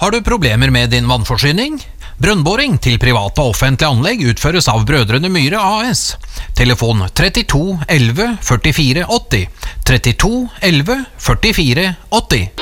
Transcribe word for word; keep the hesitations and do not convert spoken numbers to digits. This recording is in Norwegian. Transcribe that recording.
Har du problemer med din vannforsyning? Brønnboring til private og offentlige anlegg utføres av Brødrene Myhre A S. Telefon trettito elleve førtifire åtti. trettito elleve førtifire åtti.